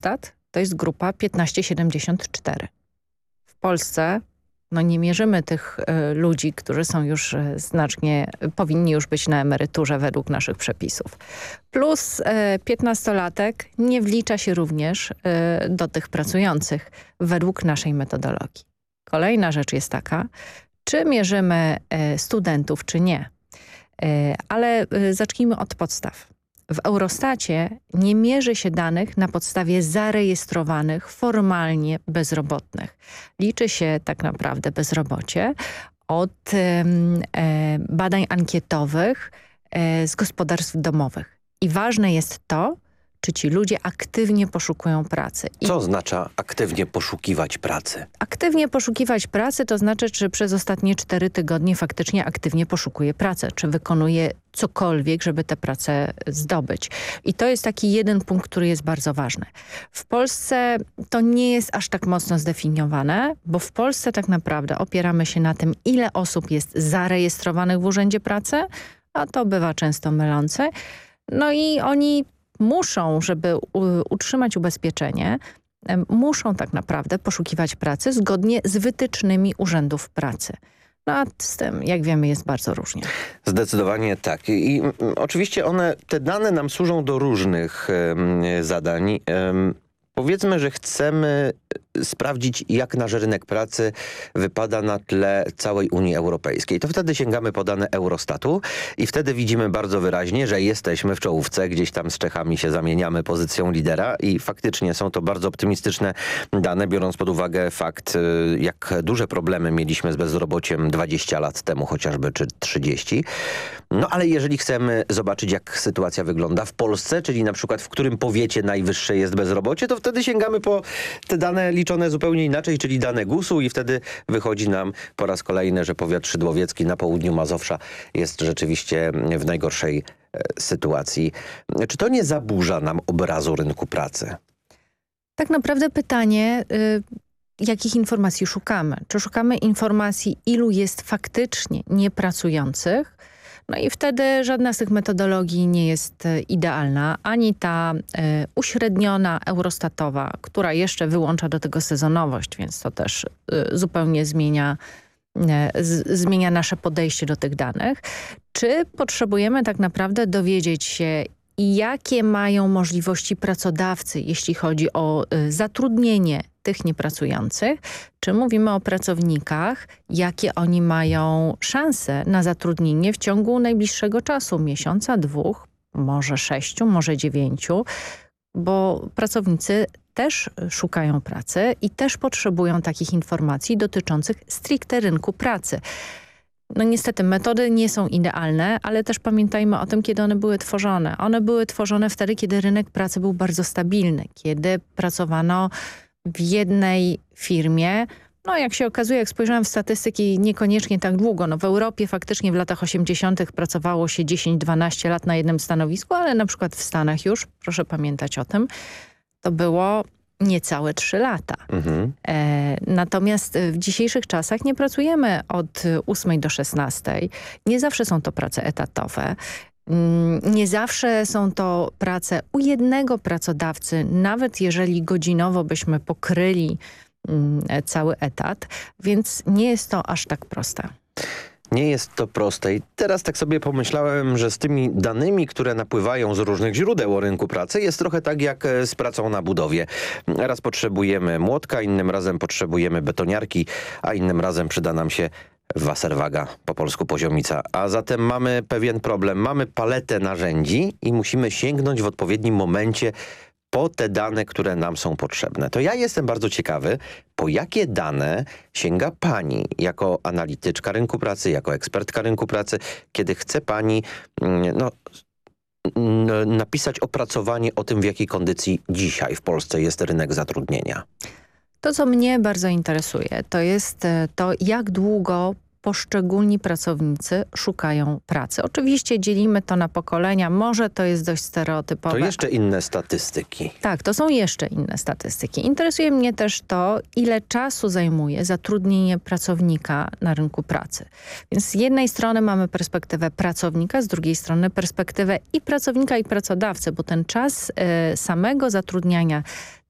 Eurostat to jest grupa 15-74. W Polsce nie mierzymy tych ludzi, którzy są już powinni już być na emeryturze według naszych przepisów. Plus 15-latek nie wlicza się również do tych pracujących według naszej metodologii. Kolejna rzecz jest taka, czy mierzymy studentów, czy nie. Ale zacznijmy od podstaw. W Eurostacie nie mierzy się danych na podstawie zarejestrowanych formalnie bezrobotnych. Liczy się tak naprawdę bezrobocie od badań ankietowych z gospodarstw domowych. I ważne jest to, czy ci ludzie aktywnie poszukują pracy. Co oznacza aktywnie poszukiwać pracy? Aktywnie poszukiwać pracy to znaczy, czy przez ostatnie 4 tygodnie faktycznie aktywnie poszukuje pracy, czy wykonuje cokolwiek, żeby tę pracę zdobyć. I to jest taki jeden punkt, który jest bardzo ważny. W Polsce to nie jest aż tak mocno zdefiniowane, bo w Polsce tak naprawdę opieramy się na tym, ile osób jest zarejestrowanych w Urzędzie Pracy, a to bywa często mylące. No i oni muszą, żeby utrzymać ubezpieczenie, muszą tak naprawdę poszukiwać pracy zgodnie z wytycznymi urzędów pracy. No a z tym, jak wiemy, jest bardzo różnie. Zdecydowanie tak. I oczywiście te dane nam służą do różnych zadań. Powiedzmy, że chcemy sprawdzić, jak nasz rynek pracy wypada na tle całej Unii Europejskiej. To wtedy sięgamy po dane Eurostatu i wtedy widzimy bardzo wyraźnie, że jesteśmy w czołówce, gdzieś tam z Czechami się zamieniamy pozycją lidera i faktycznie są to bardzo optymistyczne dane, biorąc pod uwagę fakt, jak duże problemy mieliśmy z bezrobociem 20 lat temu chociażby, czy 30. No ale jeżeli chcemy zobaczyć, jak sytuacja wygląda w Polsce, czyli na przykład w którym powiecie najwyższe jest bezrobocie, to wtedy sięgamy po te dane liczone zupełnie inaczej, czyli dane GUS-u i wtedy wychodzi nam po raz kolejny, że powiat szydłowiecki na południu Mazowsza jest rzeczywiście w najgorszej sytuacji. Czy to nie zaburza nam obrazu rynku pracy? Tak naprawdę pytanie, jakich informacji szukamy? Czy szukamy informacji, ilu jest faktycznie niepracujących? No i wtedy żadna z tych metodologii nie jest idealna. Ani ta uśredniona eurostatowa, która jeszcze wyłącza do tego sezonowość, więc to też zupełnie zmienia nasze podejście do tych danych. Czy potrzebujemy tak naprawdę dowiedzieć się, jakie mają możliwości pracodawcy, jeśli chodzi o zatrudnienie tych niepracujących, czy mówimy o pracownikach, jakie oni mają szanse na zatrudnienie w ciągu najbliższego czasu, miesiąca, 2, może 6, może 9, bo pracownicy też szukają pracy i też potrzebują takich informacji dotyczących stricte rynku pracy. No niestety metody nie są idealne, ale też pamiętajmy o tym, kiedy one były tworzone. One były tworzone wtedy, kiedy rynek pracy był bardzo stabilny, kiedy pracowano w jednej firmie. No jak się okazuje, jak spojrzałam w statystyki, niekoniecznie tak długo. No w Europie faktycznie w latach 80. pracowało się 10-12 lat na jednym stanowisku, ale na przykład w Stanach już, proszę pamiętać o tym, to było niecałe 3 lata. Natomiast w dzisiejszych czasach nie pracujemy od 8 do 16. Nie zawsze są to prace etatowe. Nie zawsze są to prace u jednego pracodawcy, nawet jeżeli godzinowo byśmy pokryli cały etat, więc nie jest to aż tak proste. Nie jest to proste i teraz tak sobie pomyślałem, że z tymi danymi, które napływają z różnych źródeł o rynku pracy, jest trochę tak jak z pracą na budowie. Raz potrzebujemy młotka, innym razem potrzebujemy betoniarki, a innym razem przyda nam się wasserwaga, po polsku poziomica. A zatem mamy pewien problem. Mamy paletę narzędzi i musimy sięgnąć w odpowiednim momencie po te dane, które nam są potrzebne. To ja jestem bardzo ciekawy, po jakie dane sięga pani jako analityczka rynku pracy, jako ekspertka rynku pracy, kiedy chce pani napisać opracowanie o tym, w jakiej kondycji dzisiaj w Polsce jest rynek zatrudnienia. To, co mnie bardzo interesuje, to jest to, jak długo poszczególni pracownicy szukają pracy. Oczywiście dzielimy to na pokolenia, może to jest dość stereotypowe. To jeszcze inne statystyki. Tak, to są jeszcze inne statystyki. Interesuje mnie też to, ile czasu zajmuje zatrudnienie pracownika na rynku pracy. Więc z jednej strony mamy perspektywę pracownika, z drugiej strony perspektywę i pracownika, i pracodawcy, bo ten czas samego zatrudniania